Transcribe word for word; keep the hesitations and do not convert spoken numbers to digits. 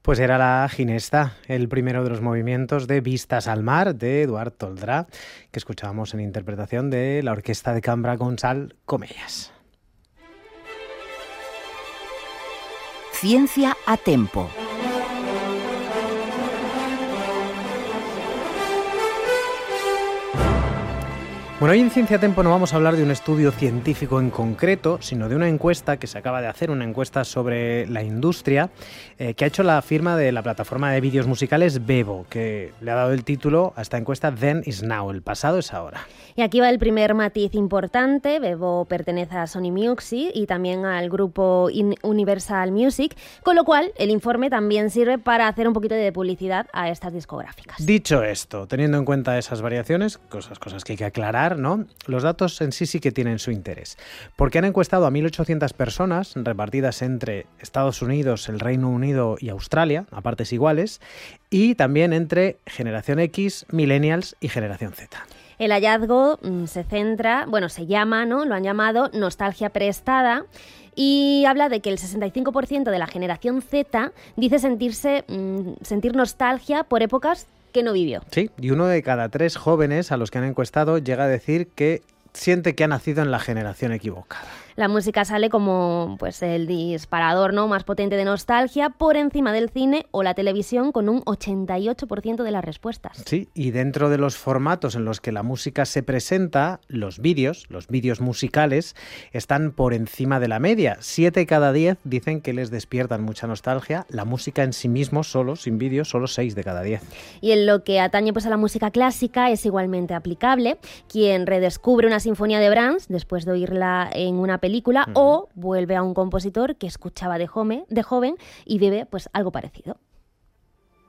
Pues era la Ginesta, el primero de los movimientos de Vistas al Mar de Eduard Toldrá, que escuchábamos en interpretación de la Orquesta de Cambra Gonçal Comellas. Ciencia a tempo. Bueno, hoy en Ciencia a Tempo no vamos a hablar de un estudio científico en concreto, sino de una encuesta que se acaba de hacer, una encuesta sobre la industria, eh, que ha hecho la firma de la plataforma de vídeos musicales Vevo, que le ha dado el título a esta encuesta Then is Now, el pasado es ahora. Y aquí va el primer matiz importante. Vevo pertenece a Sony Music y también al grupo Universal Music, con lo cual el informe también sirve para hacer un poquito de publicidad a estas discográficas. Dicho esto, teniendo en cuenta esas variaciones, cosas, cosas que hay que aclarar, ¿no? Los datos en sí sí que tienen su interés, porque han encuestado a mil ochocientas personas repartidas entre Estados Unidos, el Reino Unido y Australia, a partes iguales, y también entre Generación X, Millennials y Generación Z. El hallazgo mmm, se centra, bueno, se llama, ¿no? Lo han llamado nostalgia prestada. Y habla de que el sesenta y cinco por ciento de la generación Z dice sentirse mmm, sentir nostalgia por épocas que no vivió. Sí, y uno de cada tres jóvenes a los que han encuestado llega a decir que siente que ha nacido en la generación equivocada. La música sale como pues el disparador, ¿no?, más potente de nostalgia, por encima del cine o la televisión, con un ochenta y ocho por ciento de las respuestas. Sí, y dentro de los formatos en los que la música se presenta, los vídeos, los vídeos musicales, están por encima de la media. Siete cada diez dicen que les despiertan mucha nostalgia. La música en sí mismo, solo, sin vídeos, solo seis de cada diez. Y en lo que atañe pues a la música clásica es igualmente aplicable. Quien redescubre una sinfonía de Brahms después de oírla en una película, uh-huh. o vuelve a un compositor que escuchaba de, home, de joven y vive pues algo parecido.